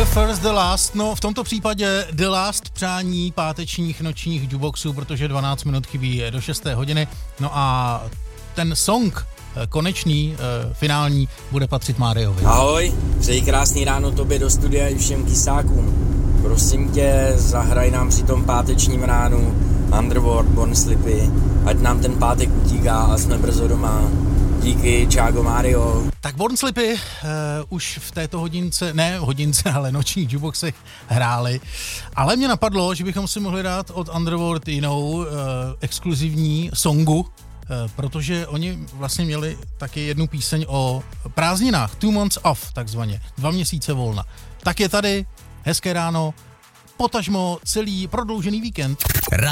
first, the last, no v tomto případě the last přání pátečních nočních jukeboxů, protože 12 minut chybí do 6. hodiny, no a ten song konečný, finální, bude patřit Máriovi. Ahoj, přeji krásný ráno tobě do studia i všem kysákům. Prosím tě, zahraj nám při tom pátečním ránu Underworld, Born Slippy, ať nám ten pátek utíká a jsme brzo doma. Díky, čágo Mário. Tak Born Slippy už v této hodince, ale nočních jukeboxech hráli. Ale mě napadlo, že bychom si mohli dát od Underworld jinou exkluzivní songu, protože oni vlastně měli taky jednu píseň o prázdninách, 2 months off takzvaně, 2 měsíce volna. Tak je tady, hezké ráno, potažmo celý prodloužený víkend.